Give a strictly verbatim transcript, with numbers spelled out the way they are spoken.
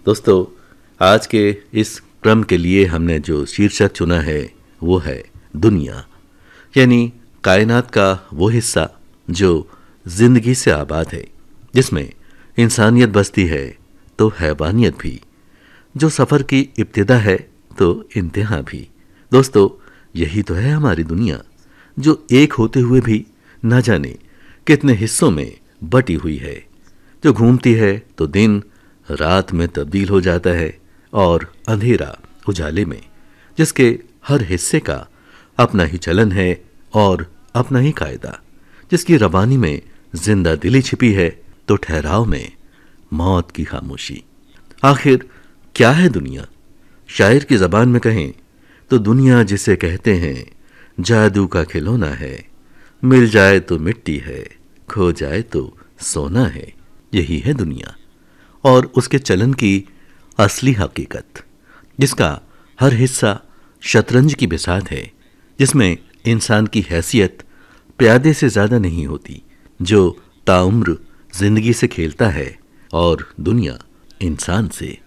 दोस्तों, आज के इस क्रम के लिए हमने जो शीर्षक चुना है वो है दुनिया, यानी कायनात का वो हिस्सा जो जिंदगी से आबाद है, जिसमें इंसानियत बसती है तो हैवानियत भी, जो सफ़र की इब्तिदा है तो इंतहा भी। दोस्तों, यही तो है हमारी दुनिया, जो एक होते हुए भी न जाने कितने हिस्सों में बटी हुई है, जो घूमती है तो दिन रात में तब्दील हो जाता है और अंधेरा उजाले में, जिसके हर हिस्से का अपना ही चलन है और अपना ही कायदा, जिसकी रवानी में जिंदा दिली छिपी है तो ठहराव में मौत की खामोशी। आखिर क्या है दुनिया? शायर की ज़बान में कहें तो दुनिया जिसे कहते हैं जादू का खिलौना है, मिल जाए तो मिट्टी है, खो जाए तो सोना है। यही है दुनिया और उसके चलन की असली हकीकत, जिसका हर हिस्सा शतरंज की बिसात है, जिसमें इंसान की हैसियत प्यादे से ज़्यादा नहीं होती, जो ताउम्र जिंदगी से खेलता है और दुनिया इंसान से।